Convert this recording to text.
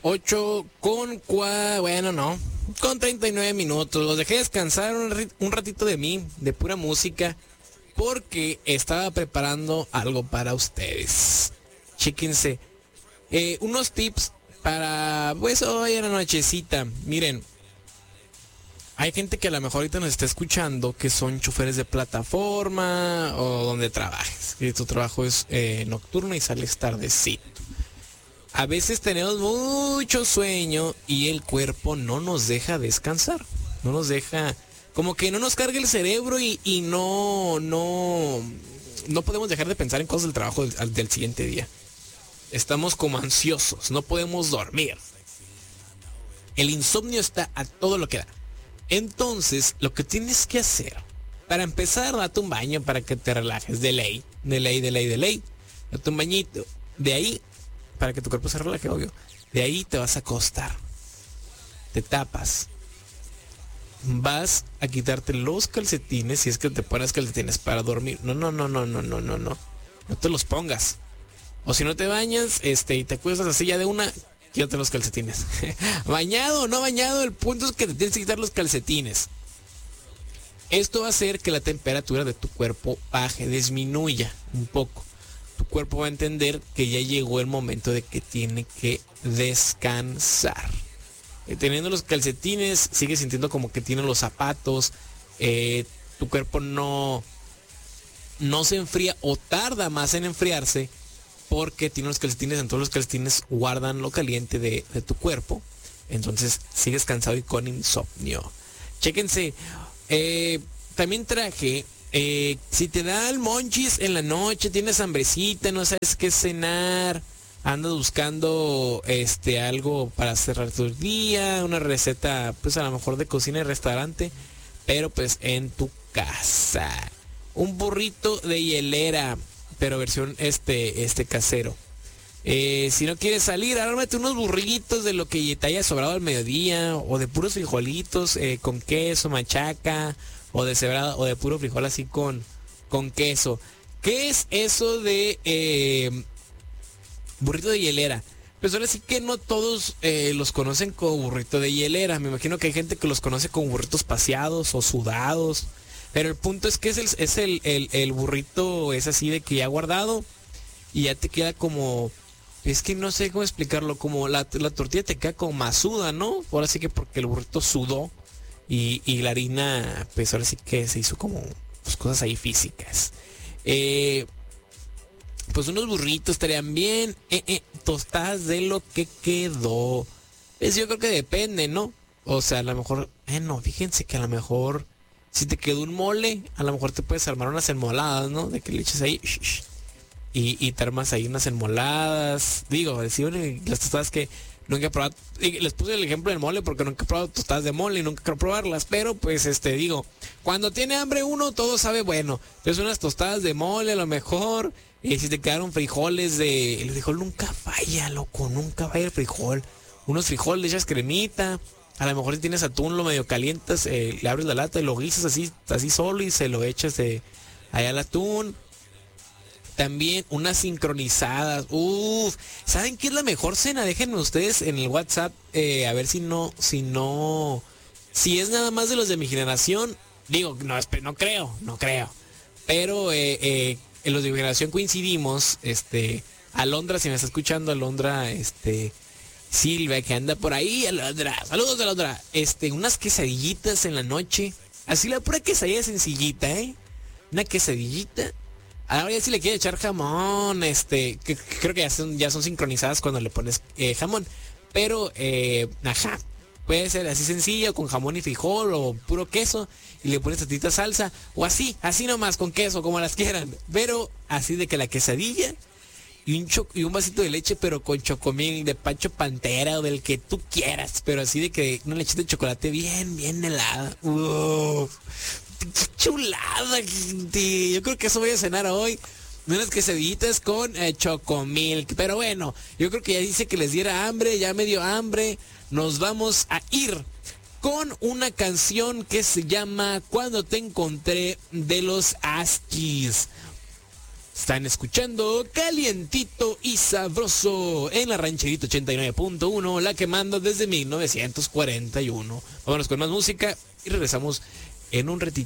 Con 39 minutos. Los dejé descansar un ratito de mí, de pura música, porque estaba preparando algo para ustedes. Chéquense. Unos tips para, pues, hoy en la nochecita. Miren, hay gente que a lo mejor ahorita nos está escuchando que son choferes de plataforma o donde trabajes. Que tu trabajo es nocturno y sales tardecito. A veces tenemos mucho sueño y el cuerpo no nos deja descansar. No nos deja, como que no nos carga el cerebro y no podemos dejar de pensar en cosas del trabajo del siguiente día. Estamos como ansiosos, no podemos dormir. El insomnio está a todo lo que da. Entonces, lo que tienes que hacer, para empezar, date un baño para que te relajes. De ley. Date un bañito. De ahí, para que tu cuerpo se relaje, obvio. De ahí te vas a acostar. Te tapas. Vas a quitarte los calcetines, si es que te pones calcetines para dormir. No. No te los pongas. O si no te bañas, y te acuestas así ya de una, quítate los calcetines. Bañado o no bañado, el punto es que te tienes que quitar los calcetines. Esto va a hacer que la temperatura de tu cuerpo baje, disminuya un poco. Tu cuerpo va a entender que ya llegó el momento de que tiene que descansar. Teniendo los calcetines, sigue sintiendo como que tiene los zapatos. Tu cuerpo no se enfría o tarda más en enfriarse porque tiene los calcetines. Entonces los calcetines guardan lo caliente de tu cuerpo. Entonces sigues cansado y con insomnio. Chéquense. También traje, si te da el monchis en la noche, tienes hambrecita, no sabes qué cenar, andas buscando algo para cerrar tu día, una receta pues a lo mejor de cocina y restaurante, pero pues en tu casa. Un burrito de hielera, pero versión casero. Si no quieres salir, ármate unos burritos de lo que te haya sobrado al mediodía, o de puros frijolitos con queso, machaca, o de cebrada, o de puro frijol así con queso. ¿Qué es eso de burrito de hielera? Pues ahora sí que no todos los conocen como burrito de hielera. Me imagino que hay gente que los conoce como burritos paseados o sudados. Pero el punto es que es el burrito es así de que ya guardado y ya te queda como... Es que no sé cómo explicarlo, como la tortilla te queda como masuda, ¿no? Ahora sí que porque el burrito sudó y la harina, pues ahora sí que se hizo como pues, cosas ahí físicas. Pues unos burritos estarían bien, tostadas de lo que quedó. Pues yo creo que depende, ¿no? O sea, a lo mejor, no, fíjense que a lo mejor si te quedó un mole, a lo mejor te puedes armar unas enmoladas, ¿no? De que le eches ahí... Y te armas ahí unas enmoladas. Digo, decir las tostadas que nunca he probado. Les puse el ejemplo del mole porque nunca he probado tostadas de mole y nunca quiero probarlas. Pero pues digo, cuando tiene hambre uno, todo sabe bueno. Entonces unas tostadas de mole a lo mejor. Y si te quedaron frijoles el frijol nunca falla, loco. Nunca falla el frijol. Unos frijoles, le echas cremita. A lo mejor si tienes atún, lo medio calientas, le abres la lata y lo guisas así solo y se lo echas allá al atún. También unas sincronizadas. ¿Saben qué es la mejor cena? Déjenme ustedes en el WhatsApp. A ver si es nada más de los de mi generación. Digo, no creo. Pero en los de mi generación coincidimos. Alondra, si me está escuchando, Alondra, Silvia, que anda por ahí, Alondra. Saludos, Alondra. Unas quesadillitas en la noche. Así la pura quesadilla sencillita, Una quesadillita. Ahora ya si le quieres echar jamón, que creo que ya son sincronizadas cuando le pones jamón. Pero, puede ser así sencillo, con jamón y frijol o puro queso. Y le pones tantita salsa. O así nomás, con queso, como las quieran. Pero así de que la quesadilla y un vasito de leche, pero con chocomil de Pancho Pantera o del que tú quieras. Pero así de que una lechita de chocolate bien, bien helada. ¡Qué chulada, gente! Yo creo que eso voy a cenar hoy. Unas quesadillitas con chocomilk. Pero bueno, yo creo que ya dice que les diera hambre. Ya me dio hambre. Nos vamos a ir con una canción que se llama Cuando te encontré, de los Askis. Están escuchando Calientito y Sabroso en la Rancherita 89.1, la que manda desde 1941. Vámonos con más música y regresamos en un ratito.